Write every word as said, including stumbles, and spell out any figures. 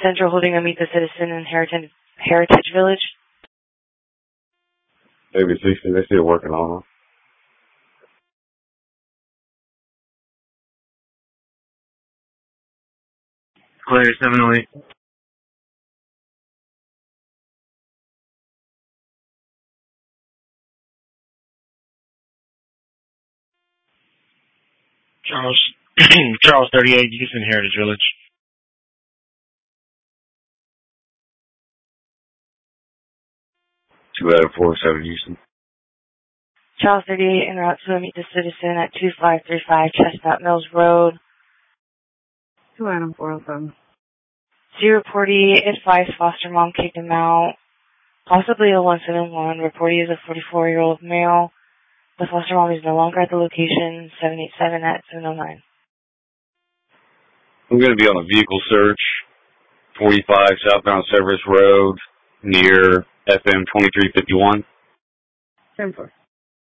Central holding a Meet the Citizen in Heritage, Heritage Village. Maybe sixty, they still working on them. Clear seven oh eight. Charles, Charles thirty-eight, Houston Heritage Village. two out of four seven Houston. Charles thirty-eight en route to Meet the Citizen at two five three five Chestnut Mills Road. two out of four oh seven. Zero reportee advised foster mom kicked him out. Possibly a one seven one. Reportee is a forty-four-year-old male. The foster mom is no longer at the location. seven eight seven at seven oh nine. I'm going to be on a vehicle search. forty-five southbound Severus Road near F M twenty-three fifty-one. ten four.